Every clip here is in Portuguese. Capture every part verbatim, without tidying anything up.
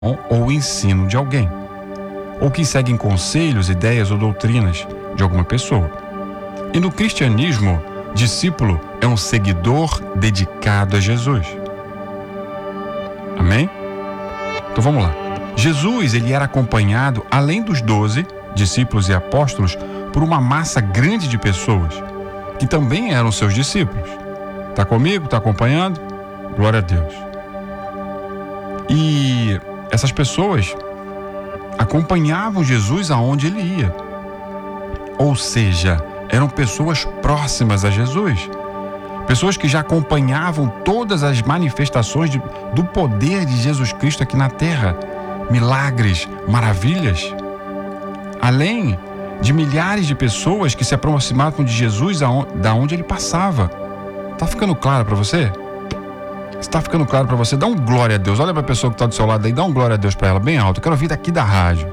ou o ensino de alguém, ou que seguem conselhos, ideias ou doutrinas de alguma pessoa. E no cristianismo, discípulo é um seguidor dedicado a Jesus. Amém? Então vamos lá. Jesus, ele era acompanhado, além dos doze discípulos e apóstolos, por uma massa grande de pessoas que também eram seus discípulos. Está comigo? Está acompanhando? Glória a Deus. E essas pessoas acompanhavam Jesus aonde ele ia. Ou seja, eram pessoas próximas a Jesus. Pessoas que já acompanhavam todas as manifestações de, do poder de Jesus Cristo aqui na terra. Milagres, maravilhas. Além de milhares de pessoas que se aproximavam de Jesus aonde, da onde ele passava. Tá ficando claro para você? Está ficando claro para você? Dá um glória a Deus. Olha para a pessoa que está do seu lado aí, dá um glória a Deus para ela bem alto. Eu quero ouvir daqui da rádio.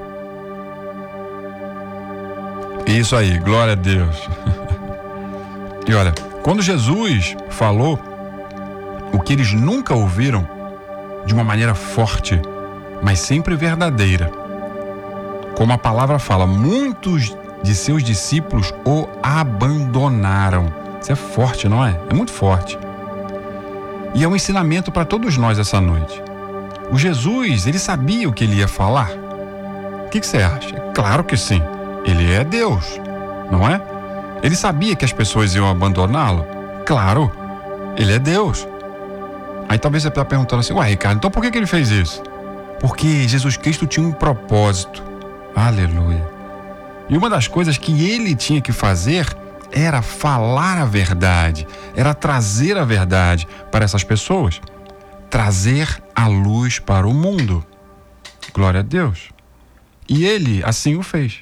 Isso aí, glória a Deus. E olha, quando Jesus falou o que eles nunca ouviram, de uma maneira forte, mas sempre verdadeira, como a palavra fala, muitos de seus discípulos o abandonaram. Isso é forte, não é? É muito forte. E é um ensinamento para todos nós essa noite. O Jesus, ele sabia o que ele ia falar? O que, que você acha? É claro que sim. Ele é Deus, não é? Ele sabia que as pessoas iam abandoná-lo? Claro, ele é Deus. Aí talvez você está perguntando assim, ué, Ricardo, então por que, que ele fez isso? Porque Jesus Cristo tinha um propósito. Aleluia. E uma das coisas que ele tinha que fazer era falar a verdade, era trazer a verdade para essas pessoas, trazer a luz para o mundo. Glória a Deus. E ele assim o fez.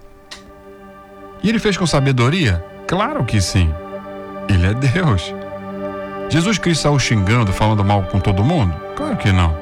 E ele fez com sabedoria? Claro que sim. Ele é Deus. Jesus Cristo saiu xingando, falando mal com todo mundo? Claro que não.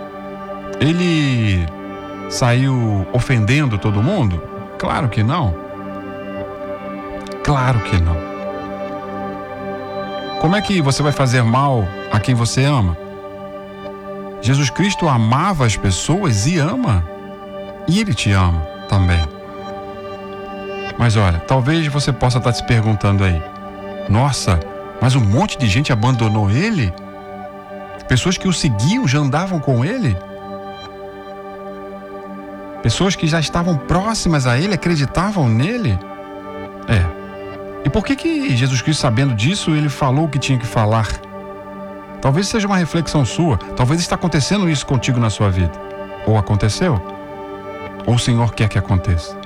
Ele saiu ofendendo todo mundo? Claro que não. Claro que não. Como é que você vai fazer mal a quem você ama? Jesus Cristo amava as pessoas e ama. E ele te ama também. Mas olha, talvez você possa estar se perguntando aí, nossa, mas um monte de gente abandonou ele? Pessoas que o seguiam já andavam com ele? Pessoas que já estavam próximas a ele, acreditavam nele? É. E por que que Jesus Cristo, sabendo disso, ele falou o que tinha que falar? Talvez seja uma reflexão sua. Talvez está acontecendo isso contigo na sua vida. Ou aconteceu? Ou o Senhor quer que aconteça?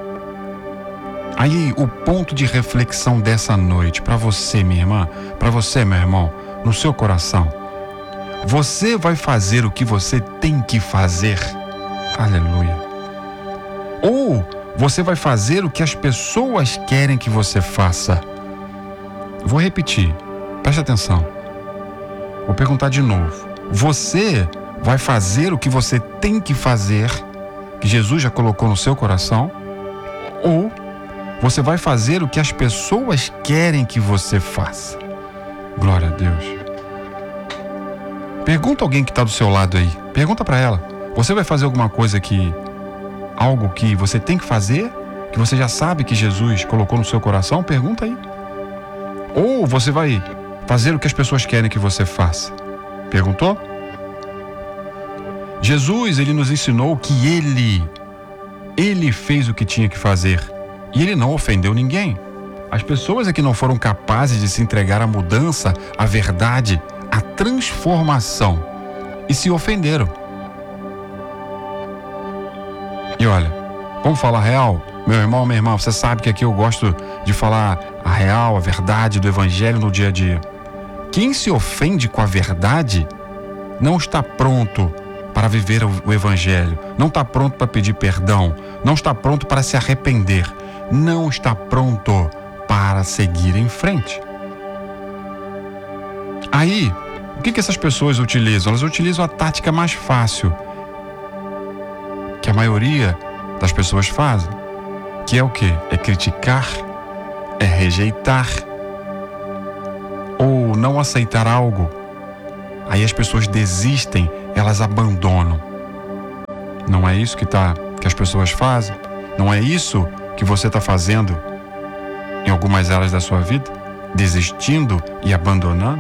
Aí, o ponto de reflexão dessa noite, para você, minha irmã, para você, meu irmão, no seu coração. Você vai fazer o que você tem que fazer. Aleluia. Ou você vai fazer o que as pessoas querem que você faça. Vou repetir, preste atenção. Vou perguntar de novo. Você vai fazer o que você tem que fazer, que Jesus já colocou no seu coração? Ou você vai fazer o que as pessoas querem que você faça? Glória a Deus. Pergunta alguém que está do seu lado aí. Pergunta para ela. Você vai fazer alguma coisa que... algo que você tem que fazer? Que você já sabe que Jesus colocou no seu coração? Pergunta aí. Ou você vai fazer o que as pessoas querem que você faça? Perguntou? Jesus, ele nos ensinou que ele... Ele fez o que tinha que fazer. E ele não ofendeu ninguém. As pessoas é que não foram capazes de se entregar à mudança, à verdade, à transformação. E se ofenderam. E olha, vamos falar real? Meu irmão, minha irmã, você sabe que aqui eu gosto de falar a real, a verdade do evangelho no dia a dia. Quem se ofende com a verdade não está pronto para viver o evangelho, não está pronto para pedir perdão, não está pronto para se arrepender, não está pronto para seguir em frente. Aí, o que que essas pessoas utilizam? Elas utilizam a tática mais fácil, que a maioria das pessoas fazem, que é o quê? É criticar, é rejeitar, ou não aceitar algo. Aí as pessoas desistem, elas abandonam. Não é isso que, tá, que as pessoas fazem? Não é isso que você está fazendo em algumas áreas da sua vida? Desistindo e abandonando?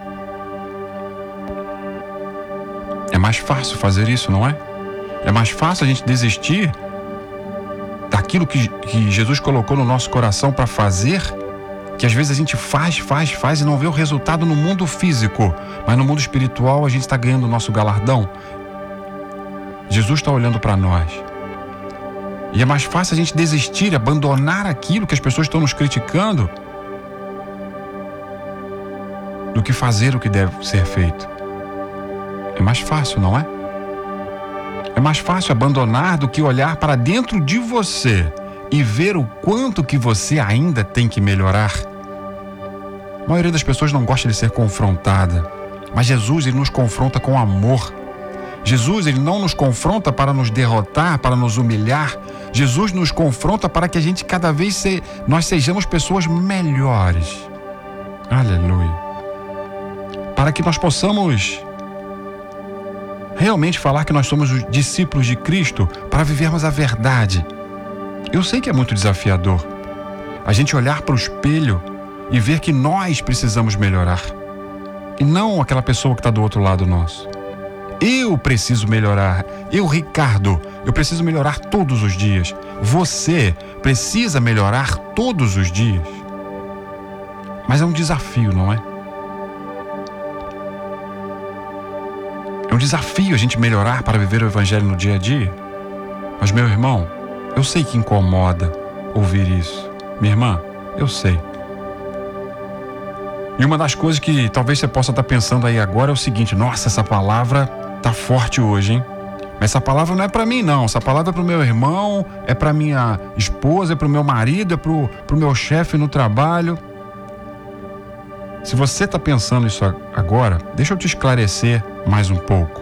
É mais fácil fazer isso, não é? É mais fácil a gente desistir daquilo que, que Jesus colocou no nosso coração para fazer, que às vezes a gente faz, faz, faz e não vê o resultado no mundo físico, mas no mundo espiritual a gente está ganhando o nosso galardão. Jesus está olhando para nós. E é mais fácil a gente desistir, abandonar aquilo que as pessoas estão nos criticando, do que fazer o que deve ser feito. É mais fácil, não é? É mais fácil abandonar do que olhar para dentro de você e ver o quanto que você ainda tem que melhorar. A maioria das pessoas não gosta de ser confrontada, mas Jesus, ele nos confronta com amor. Jesus, ele não nos confronta para nos derrotar, para nos humilhar. Jesus nos confronta para que a gente cada vez se, nós sejamos pessoas melhores. Aleluia. Para que nós possamos realmente falar que nós somos os discípulos de Cristo, para vivermos a verdade. Eu sei que é muito desafiador a gente olhar para o espelho e ver que nós precisamos melhorar, e não aquela pessoa que está do outro lado nosso. Eu preciso melhorar. Eu, Ricardo, eu preciso melhorar todos os dias. Você precisa melhorar todos os dias. Mas é um desafio, não é? É um desafio a gente melhorar para viver o Evangelho no dia a dia. Mas, meu irmão, eu sei que incomoda ouvir isso. Minha irmã, eu sei. E uma das coisas que talvez você possa estar pensando aí agora é o seguinte: nossa, essa palavra tá forte hoje, hein? Mas essa palavra não é para mim, não. Essa palavra é pro meu irmão, é para minha esposa, é pro meu marido, é pro, pro meu chefe no trabalho. Se você está pensando isso agora, deixa eu te esclarecer mais um pouco.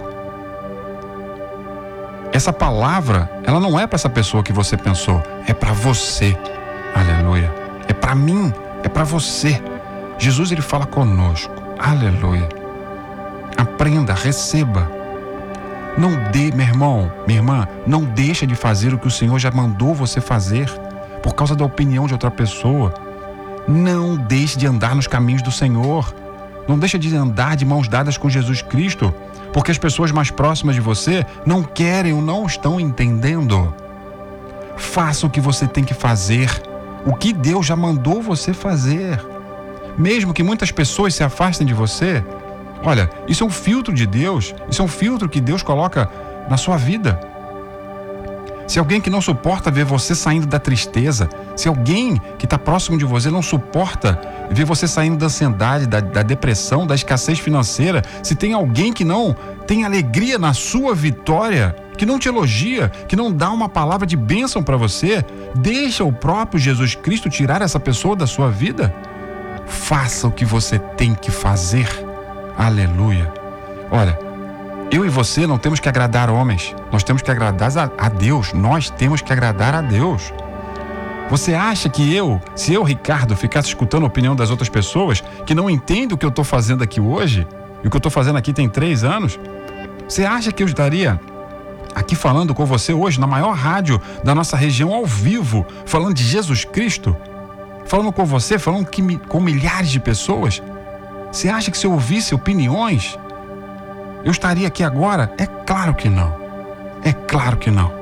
Essa palavra, ela não é para essa pessoa que você pensou, é para você. Aleluia. É para mim, é para você. Jesus, ele fala conosco. Aleluia. Aprenda, receba. Não dê, meu irmão, minha irmã, não deixa de fazer o que o Senhor já mandou você fazer por causa da opinião de outra pessoa. Não deixe de andar nos caminhos do Senhor. Não deixe de andar de mãos dadas com Jesus Cristo, porque as pessoas mais próximas de você não querem ou não estão entendendo. Faça o que você tem que fazer, o que Deus já mandou você fazer. Mesmo que muitas pessoas se afastem de você, olha, isso é um filtro de Deus, isso é um filtro que Deus coloca na sua vida. Se alguém que não suporta ver você saindo da tristeza, se alguém que está próximo de você não suporta ver você saindo da ansiedade, da, da depressão, da escassez financeira, se tem alguém que não tem alegria na sua vitória, que não te elogia, que não dá uma palavra de bênção para você, deixa o próprio Jesus Cristo tirar essa pessoa da sua vida. Faça o que você tem que fazer. Aleluia. Olha, eu e você não temos que agradar homens, nós temos que agradar a Deus, nós temos que agradar a Deus. Você acha que eu, se eu, Ricardo, ficasse escutando a opinião das outras pessoas que não entendem o que eu estou fazendo aqui hoje, e o que eu estou fazendo aqui tem três anos, você acha que eu estaria aqui falando com você hoje, na maior rádio da nossa região, ao vivo, falando de Jesus Cristo, falando com você, falando que, com milhares de pessoas? Você acha que se eu ouvisse opiniões, eu estaria aqui agora? É claro que não. É claro que não.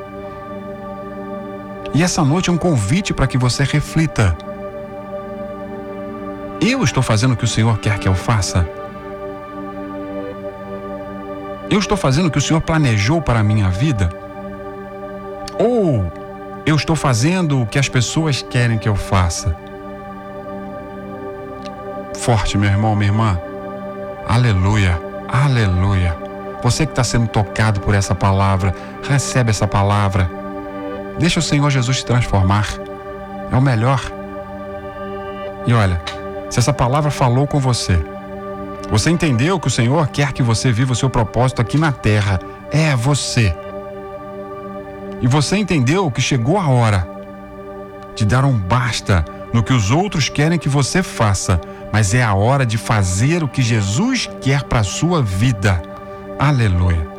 E essa noite é um convite para que você reflita. Eu estou fazendo o que o Senhor quer que eu faça? Eu estou fazendo o que o Senhor planejou para a minha vida? Ou eu estou fazendo o que as pessoas querem que eu faça? Forte, meu irmão, minha irmã. Aleluia. Aleluia. Você que está sendo tocado por essa palavra, recebe essa palavra. Deixa o Senhor Jesus te transformar. É o melhor. E olha, se essa palavra falou com você, você entendeu que o Senhor quer que você viva o seu propósito aqui na terra. É você. E você entendeu que chegou a hora de dar um basta no que os outros querem que você faça, mas é a hora de fazer o que Jesus quer para a sua vida. Aleluia.